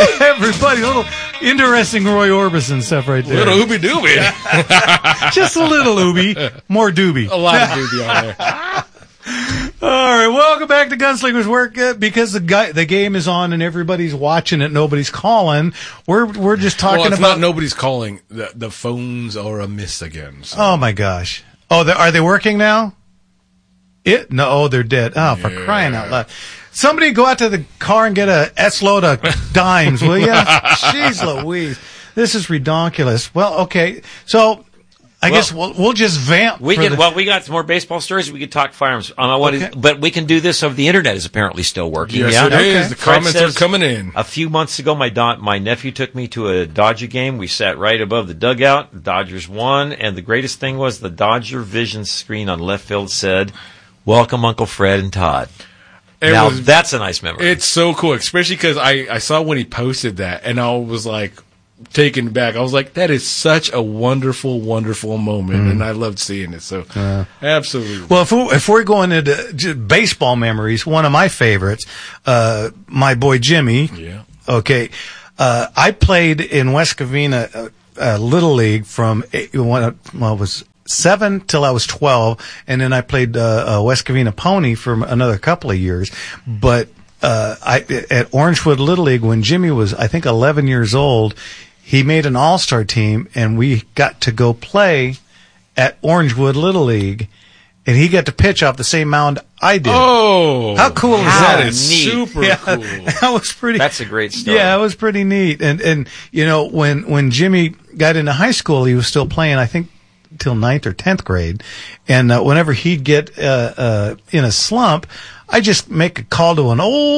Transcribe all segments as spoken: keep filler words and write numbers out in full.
Everybody, a little interesting Roy Orbison stuff right there. Little ooby dooby. Just a little ooby. More doobie. A lot of doobie on there. All right, welcome back to Gunslingers Work. Uh, because the guy, the game is on and everybody's watching it, nobody's calling. We're we're just talking well, it's about not nobody's calling. The, the phones are amiss again. So. Oh my gosh! Oh, are they working now? It no, oh, they're dead. Oh, for yeah. crying out loud! Somebody go out to the car and get a S load of dimes, will you? Jeez Louise, this is redonkulous. Well, okay, so. I well, guess we'll, we'll just vamp. We can. The... Well, we got some more baseball stories. We could talk firearms. Um, what okay. is, but we can do this over the internet. Is apparently still working. Yes, yeah? it okay. is. The Fred comments says, are coming in. A few months ago, my da- my nephew took me to a Dodger game. We sat right above the dugout. The Dodgers won, and the greatest thing was the Dodger Vision screen on left field said, "Welcome, Uncle Fred and Todd." It now was, that's a nice memory. It's so cool, especially because I, I saw when he posted that, and I was like. Taken back. I was like, that is such a wonderful, wonderful moment, mm. and I loved seeing it. So, uh, absolutely. Well, if, we, if we're going into baseball memories, one of my favorites, uh, my boy Jimmy. Yeah. Okay. Uh, I played in West Covina, uh, uh, Little League from, eight, when I, well, I was seven till I was twelve, and then I played uh, uh, West Covina Pony for another couple of years. But uh, I at Orangewood Little League, when Jimmy was, I think, eleven years old, he made an all-star team, and we got to go play at Orangewood Little League, and he got to pitch off the same mound I did. Oh, how cool is that? That is neat. super yeah, cool. That was pretty. That's a great story. Yeah, it was pretty neat. And and you know, when when Jimmy got into high school, he was still playing, I think, till ninth or tenth grade, and uh, whenever he'd get uh, uh, in a slump, I just make a call to an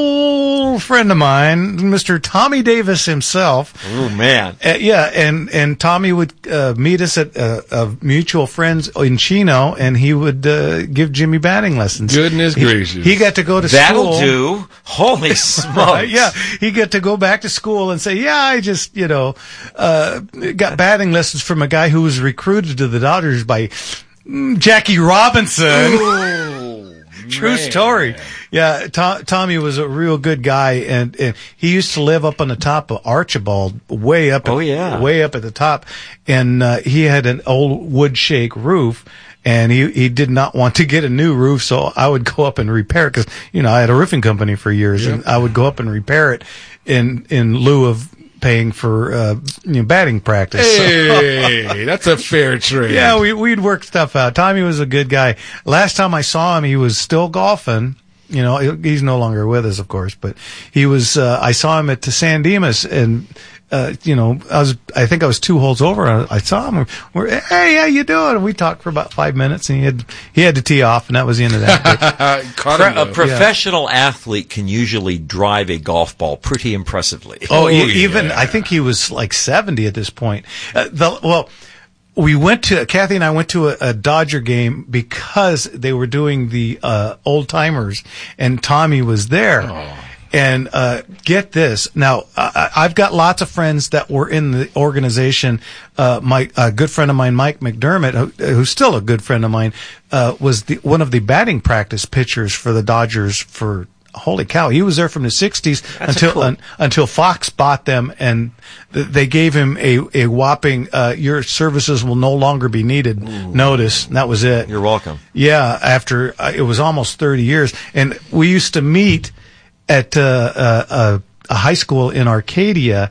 old friend of mine, Mister Tommy Davis himself. Oh man, uh, yeah, and and Tommy would uh, meet us at uh, uh, mutual friends in Chino, and he would uh, give Jimmy batting lessons. Goodness he, gracious, he got to go to That'll school. That'll do. Holy smokes! Yeah, he got to go back to school and say, "Yeah, I just you know uh, got batting lessons from a guy who was recruited to the Dodgers by mm, Jackie Robinson." Ooh. True Man. story. Yeah, Tom, Tommy was a real good guy, and, and he used to live up on the top of Archibald, way up. Oh at, yeah, way up at the top, and uh, he had an old wood shake roof, and he he did not want to get a new roof, so I would go up and repair it because you know I had a roofing company for years, yep. and I would go up and repair it in in lieu of paying for uh, you know, batting practice. Hey, so. That's a fair trade. Yeah, we, we'd work stuff out. Tommy was a good guy. Last time I saw him, he was still golfing. You know, he's no longer with us, of course, but he was. Uh, I saw him at the San Dimas, and uh, you know, I was. I think I was two holes over. I saw him. We're, hey, how you doing? And we talked for about five minutes, and he had he had to tee off, and that was the end of that. Pro- a professional yeah. athlete can usually drive a golf ball pretty impressively. Oh, oh even yeah. I think he was like seventy at this point. Uh, the, well. We went to, Kathy and I went to a, a Dodger game because they were doing the uh, old timers, and Tommy was there. Oh. And uh, get this. Now, I, I've got lots of friends that were in the organization. Uh, my a good friend of mine, Mike McDermott, who, who's still a good friend of mine, uh, was the, one of the batting practice pitchers for the Dodgers for holy cow, he was there from the sixties That's until cool. un, until Fox bought them, and th- they gave him a, a whopping, uh, your services will no longer be needed Ooh. notice, and that was it. You're welcome. Yeah, after, uh, it was almost thirty years, and we used to meet at uh, uh, a high school in Arcadia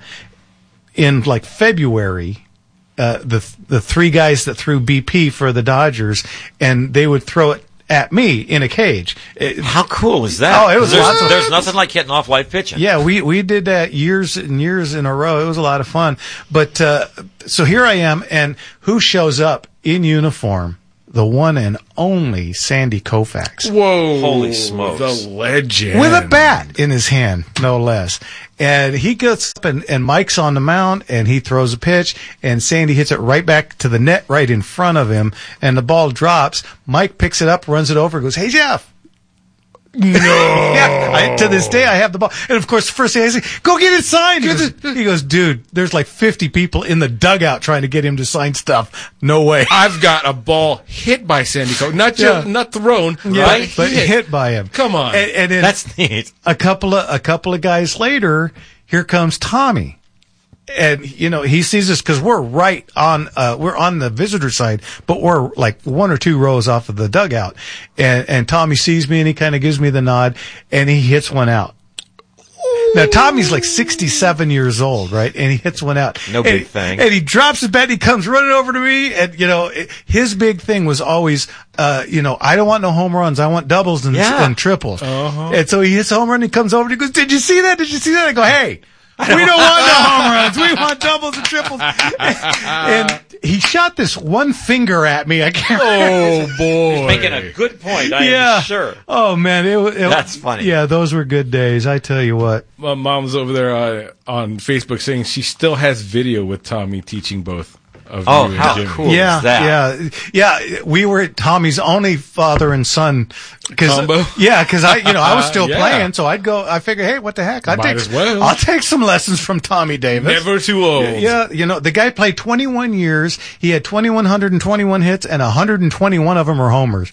in like February, uh, the the three guys that threw B P for the Dodgers, and they would throw it at me in a cage. It, How cool is that? Oh, it was there's, lots of there's nothing like hitting off live pitching. Yeah, we, we did that years and years in a row. It was a lot of fun. But, uh, so here I am, and who shows up in uniform? The one and only Sandy Koufax. Whoa. Holy smokes. The legend. With a bat in his hand, no less. And he gets up, and, and Mike's on the mound, and he throws a pitch, and Sandy hits it right back to the net right in front of him, and the ball drops. Mike picks it up, runs it over, goes, "Hey, Jeff, No. Yeah, I, to this day, I have the ball. And of course, the first thing I say, go get it signed. He goes, he goes, dude, there's like fifty people in the dugout trying to get him to sign stuff. No way. I've got a ball hit by Sandy Coe. Not just, Yeah. not thrown, Yeah, right? but hit. by him. Come on. And, and then That's neat. a couple of a couple of guys later, here comes Tommy. And, you know, he sees us because we're right on, uh, we're on the visitor side, but we're like one or two rows off of the dugout. And, and Tommy sees me and he kind of gives me the nod and he hits one out. Now, Tommy's like sixty-seven years old, right? And he hits one out. No and, big thing. And he drops his bat and he comes running over to me. And, you know, it, his big thing was always, uh, you know, I don't want no home runs. I want doubles and, Yeah. and triples. Uh-huh. And so he hits a home run and he comes over and he goes, did you see that? Did you see that? I go, hey. We don't want no home runs. We want doubles and triples. And he shot this one finger at me. I can't remember. Oh, boy. Making a good point, I Yeah. am sure. Oh, man. It, it, That's funny. Yeah, those were good days. I tell you what. My mom's over there uh, on Facebook saying she still has video with Tommy teaching both of Oh, you and how Jimmy. cool Yeah, is that? yeah, yeah. We were Tommy's only father and son. Cause, Combo? Yeah, because I, you know, I was still Yeah. playing, so I'd go. I figured, hey, what the heck? I'd Might take, as well. I'll take some lessons from Tommy Davis. Never too old. Yeah, you know, the guy played twenty-one years. He had two thousand one hundred twenty-one hits, and one hundred twenty-one of them are homers.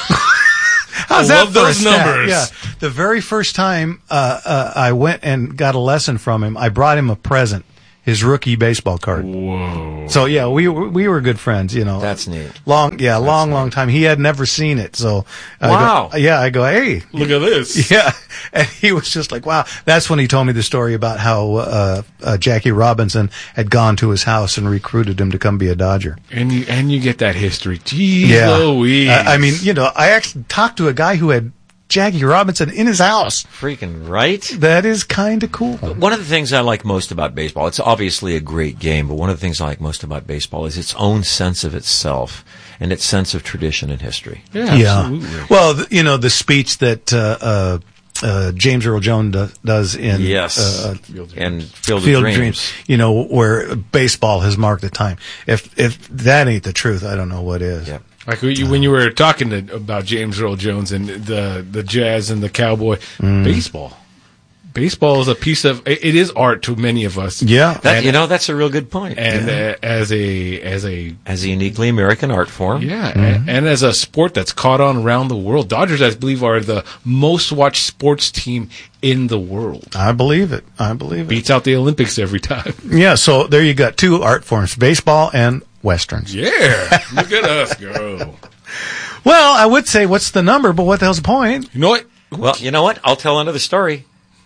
How's I that love for a those stat? numbers. Yeah. The very first time uh, uh, I went and got a lesson from him, I brought him a present, his rookie baseball card. Whoa. So yeah, we were- we were good friends, you know. That's neat. Long, yeah, long, long time. He had never seen it, so I Wow. go, yeah, I go, hey, Look at this. yeah, and he was just like, wow. That's when he told me the story about how uh, uh, Jackie Robinson had gone to his house and recruited him to come be a Dodger. And you and you get that history. Jeez Yeah, Louise. I, I mean, you know, I actually talked to a guy who had Jackie Robinson in his house. Freaking right. That is kind of cool. One of the things I like most about baseball, it's obviously a great game, but one of the things I like most about baseball is its own sense of itself and its sense of tradition and history. yeah, Yeah. absolutely. Well, th- you know, the speech that uh, uh, uh, James Earl Jones do- does in Yes. uh, And Field, Field of of Dreams. Dreams, you know, where baseball has marked the time. If if that ain't the truth, I don't know what is. Yeah. Like when you, when you were talking to, about James Earl Jones and the the Jazz and the Cowboy, Mm. baseball. Baseball is a piece of it, it is art to many of us. Yeah. That, And- you know, that's a real good point. And uh, as a as a As a uniquely American art form. yeah, Mm-hmm. and, and as a sport that's caught on around the world, Dodgers, I believe, are the most watched sports team in the world. I believe it. I believe it. Beats out the Olympics every time. Yeah. So there you got two art forms: baseball and westerns. Yeah, look at us go. Well, I would say, what's the number? But what the hell's the point? You know what? Well, you know what? I'll tell another story.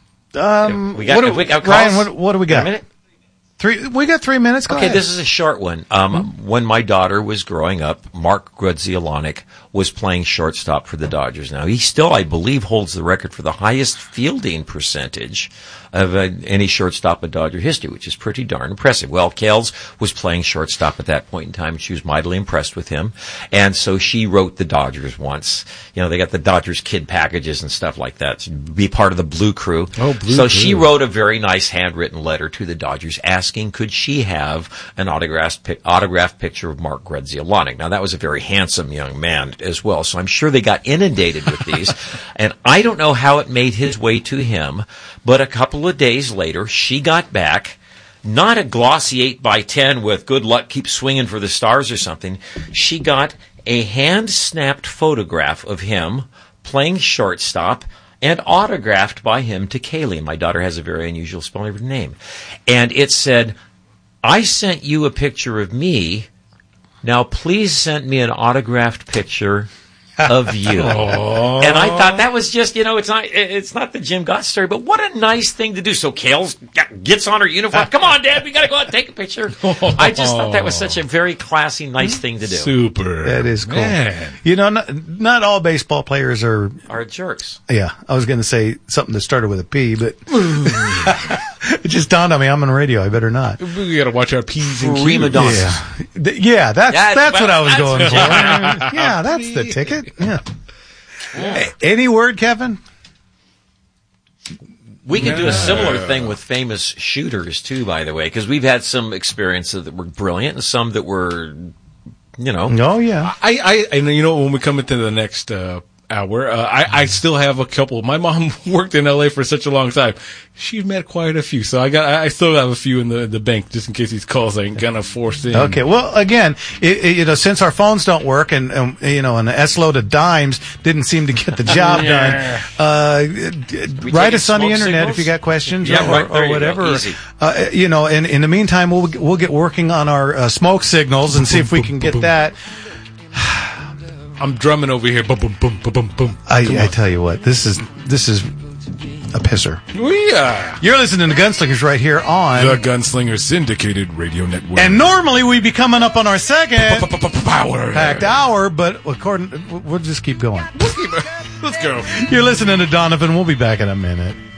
Um, We got- what do, we got Ryan, calls? what, what do we A got? minute? Three. We got three minutes. Go Okay, ahead. this is a short one. Um, When my daughter was growing up, Mark Grudzielanek was playing shortstop for the Dodgers. Now, he still, I believe, holds the record for the highest fielding percentage of uh, any shortstop in Dodger history, which is pretty darn impressive. Well, Kels was playing shortstop at that point in time, and she was mightily impressed with him. And so she wrote the Dodgers once. You know, they got the Dodgers kid packages and stuff like that to be part of the Blue Crew. Oh, Blue so Crew. she wrote a very nice handwritten letter to the Dodgers asking could she have an autographed, pic- autographed picture of Mark Grudzielanek. Now, that was a very handsome young man as well, so I'm sure they got inundated with these. And I don't know how it made his way to him, but a couple of days later, she got back, not a glossy eight by ten with good luck, keep swinging for the stars or something. She got a hand-snapped photograph of him playing shortstop and autographed by him to Kaylee. My daughter has a very unusual spelling of her name. And it said, I sent you a picture of me. Now please send me an autographed picture of you. And I thought that was just, you know, it's not it's not the Jim Gott story, but what a nice thing to do. So Kales gets on her uniform. Come on, Dad, we got to go out and take a picture. I just thought that was such a very classy, nice thing to do. Super. That is cool. Man. You know, not, not all baseball players are. Are jerks. Yeah, I was going to say something that started with a P, but it just dawned on me. I'm on radio. I better not. We got to watch our P's and Prima Q's. donna. Yeah, Th- yeah. That's Yeah, that's well, what I was that's- going for. Yeah, that's the ticket. Yeah. A- Any word, Kevin? We could do a similar thing with famous shooters too, by the way, because we've had some experiences that were brilliant and some that were, you know, Oh yeah. I, I, and you know, when we come into the next uh, hour. Uh, I, I still have a couple. My mom worked in L A for such a long time. She's met quite a few, so I got. I still have a few in the the bank just in case these calls ain't gonna force in. Okay. Well, again, it, it, you know, since our phones don't work, and um, you know, an S load of dimes didn't seem to get the job Yeah. done. Uh, write us on the smoke internet signals? if you got questions Yeah, or, right, there or you go. whatever. Easy. Uh, you know, and in the meantime, we'll we'll get working on our uh, smoke signals and see if we can get that. I'm drumming over here. Boom, boom, boom, boom, boom, boom. I, I tell you what, this is this is a pisser. Yeah. You're listening to Gunslingers right here on. The Gunslinger Syndicated Radio Network. And normally we'd be coming up on our second Power. packed hour, but according, we'll just keep going. Let's go. You're listening to Donovan. We'll be back in a minute.